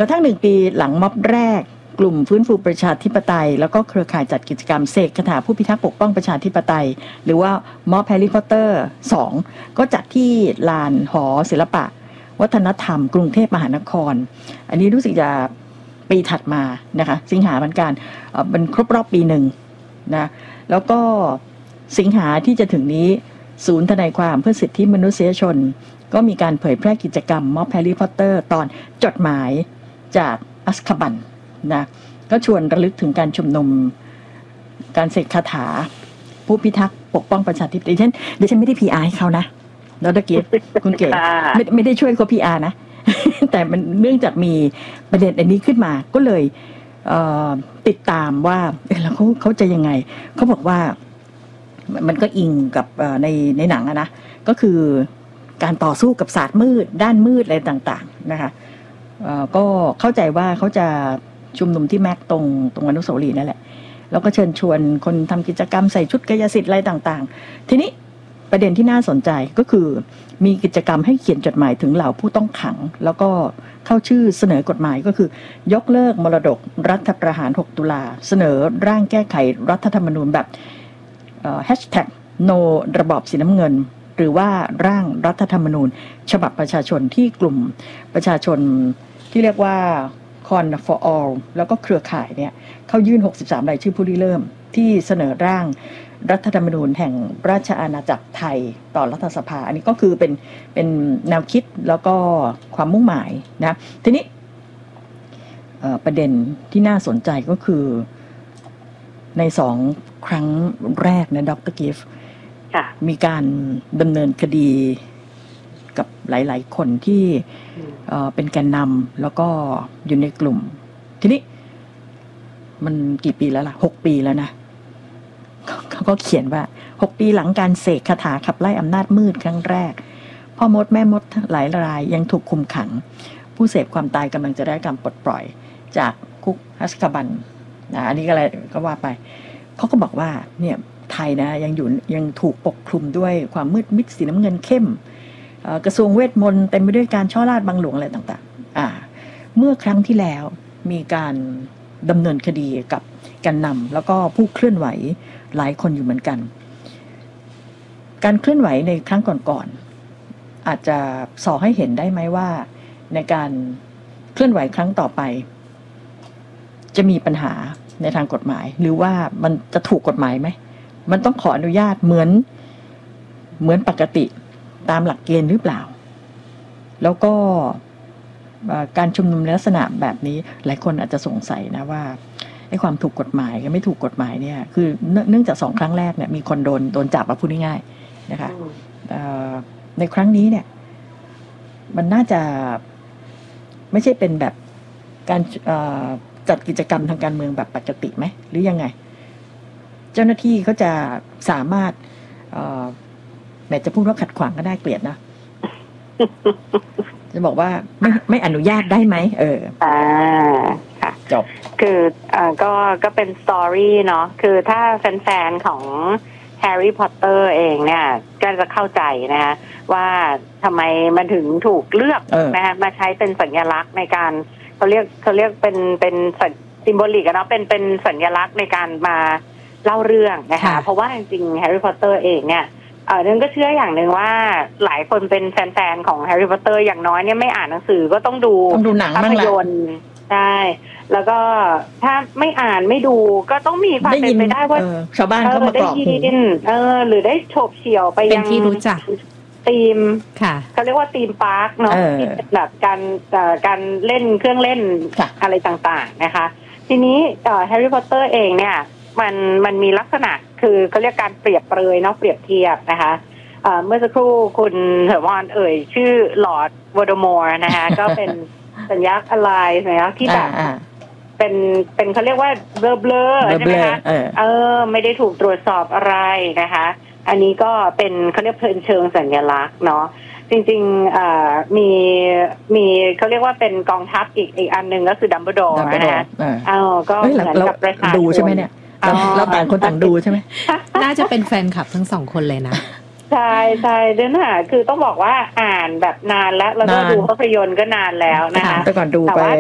ระทั่ง1 ปีหลังม็อบแรกกลุ่มฟื้นฟูประชาธิปไตยแล้วก็เครือข่ายจัดกิจกรรมเสกคาถาผู้พิทักษ์ปกป้องประชาธิปไตยหรือว่าม็อบแฮร์รี่พอตเตอร์2ก็จัดที่ลานหอศิลปะวัฒนธรรมกรุงเทพมหานครอันนี้รู้สึกจะปีถัดมานะคะสิงหาเหมือนกันเป็นครบรอบปีหนึ่งนะแล้วก็สิงหาที่จะถึงนี้ศูนย์ทนายความเพื่อสิทธิมนุษยชนก็มีการเผยแพร่กิจกรรมม็อบแฮร์รี่พอตเตอร์ตอนจดหมายจากอัซคาบันนะก็ชวนระลึกถึงการชุมนุมการเสกคาถาผู้พิทักษ์ปกป้องประชาธิปไตยดิฉันไม่ได้ PR ให้เขานะแล้วตะกี้คุณเก๋ไม่ได้ช่วยเขา PR นะ แต่มันเนื่องจากมีประเด็นอันนี้ขึ้นมาก็เลยติดตามว่าแล้วเขาจะยังไงเขาบอกว่ามันก็อิงกับในหนังนะก็คือการต่อสู้กับศาสตร์มืดด้านมืดอะไรต่างๆนะคะก็เข้าใจว่าเขาจะชุมนุมที่แม็กตรงอนุสาวรีย์นั่นแหละแล้วก็เชิญชวนคนทำกิจกรรมใส่ชุดกายสิทธิ์อะไรต่างๆทีนี้ประเด็นที่น่าสนใจก็คือมีกิจกรรมให้เขียนจดหมายถึงเหล่าผู้ต้องขังแล้วก็เข้าชื่อเสนอกฎหมายก็คือยกเลิกมรดกรัฐประหาร6 ตุลาเสนอร่างแก้ไขรัฐธรรมนูญแบบ#no ระบอบสีน้ำเงินหรือว่าร่างรัฐธรรมนูญฉบับประชาชนที่กลุ่มประชาชนที่เรียกว่า Con for All แล้วก็เครือข่ายเนี่ยเข้ายื่น63รายชื่อผู้ริเริ่มที่เสนอร่างรัฐธรรมนูญแห่งราชอาณาจักรไทยต่อรัฐสภาอันนี้ก็คือเป็นแนวคิดแล้วก็ความมุ่งหมายนะทีนี้ประเด็นที่น่าสนใจก็คือใน2 ครั้งแรกนะดร.กิฟต์มีการดำเนินคดีกับหลายๆคนที่เป็นแกนนำแล้วก็อยู่ในกลุ่มทีนี้มันกี่ปีแล้วล่ะ6 ปีแล้วนะเขาก็เขียนว่า6 ปีหลังการเสกคาถาขับไล่อำนาจมืดครั้งแรกพ่อมดแม่มดหลายรายยังถูกคุมขังผู้เสพความตายกำลังจะได้การปลดปล่อยจากคุกอัซคาบันนะอันนี้ก็อะไรก็ว่าไปเขาก็บอกว่าเนี่ยไทยนะยังถูกปกคลุมด้วยความมืดมิดสีน้ำเงินเข้มกระทรวงเวทมนต์เต็มไปด้วยการช่อราชบังหลวงอะไรต่างๆเมื่อครั้งที่แล้วมีการดำเนินคดีกับแกนนำแล้วก็ผู้เคลื่อนไหวหลายคนอยู่เหมือนกันการเคลื่อนไหวในครั้งก่อนๆอาจจะส่อให้เห็นได้ไหมว่าในการเคลื่อนไหวครั้งต่อไปจะมีปัญหาในทางกฎหมายหรือว่ามันจะถูกกฎหมายไหมมันต้องขออนุญาตเหมือนปกติตามหลักเกณฑ์หรือเปล่าแล้วก็การชุมนุมในลักษณะแบบนี้หลายคนอาจจะสงสัยนะว่าไอ้ความถูกกฎหมายกับไม่ถูกกฎหมายเนี่ยคือเนื่องจาก2 ครั้งแรกเนี่ยมีคนโดนจับมาพูดง่ายๆนะคะในครั้งนี้เนี่ยมันน่าจะไม่ใช่เป็นแบบการจัดกิจกรรมทางการเมืองแบบปกติไหมหรือยังไงเจ้าหน้าที่เขาจะสามารถแม้จะพูดว่าขัดขวางก็ได้เกลียดนะจะบอกว่าไม่อนุญาตได้ไหมค่ะจบคือก็เป็นสตอรี่เนาะคือถ้าแฟนๆของแฮร์รี่พอตเตอร์เองเนี่ยก็จะเข้าใจนะคะว่าทำไมมันถึงถูกเลือกนะคะมาใช้เป็นสัญลักษณ์ในการเขาเรียกเป็นซิมโบลิกเนาะเป็นสัญลักษณ์ในการมาเล่าเรื่องนะคะเพราะว่าจริงๆแฮร์รี่พอตเตอร์เองเนี่ยนึงก็เชื่ออย่างหนึ่งว่าหลายคนเป็นแฟนๆของแฮร์รี่พอตเตอร์อย่างน้อยเนี่ยไม่อ่านหนังสือก็ต้องดูหนังภาพยนตร์ใช่แล้วก็ถ้าไม่อ่านไม่ดูก็ต้องมีความเป็นไปได้ว่าชาวบ้านเขามากรอกหูหรือได้โฉบเฉี่ยวไปยังที่รู้จักธีมเขาเรียกว่าธีมพาร์คเนาะที่แบบการเล่นเครื่องเล่นอะไรต่างๆนะคะทีนี้แฮร์รี่พอตเตอร์เองเนี่ยมันมีลักษณะคือเขาเรียกการเปรียบเปรยเนาะเปรียบเทียบนะคะเมื่อสักครู่คุณเฮอร์มอนชื่อลอร์ดวอลเดอมอร์นะคะก็เป็นสัญลักษณ์อะไรสัญลักษณ์ที่แบบเป็นเขาเรียกว่าเบลอใช่ไหมคะไม่ได้ถูกตรวจสอบอะไรนะคะอันนี้ก็เป็นเขาเรียกเชิงสัญลักษณ์เนาะจริงๆมีเขาเรียกว่าเป็นกองทัพอีกอันนึงก็คือดัมเบิลดอร์นะคะก็เหมือนกับประชาชนดูใช่ไหมเนี่ยเราต่างคนต่างดูใช่ไหมน่าจะเป็นแฟนคลับทั้ง2 คนเลยนะใช่เดี๋ยวนะคือต้องบอกว่าอ่านแบบนานแล้วก็ดูภาพยนตร์ก็นานแล้วนะคะแต่ก่อนดูไป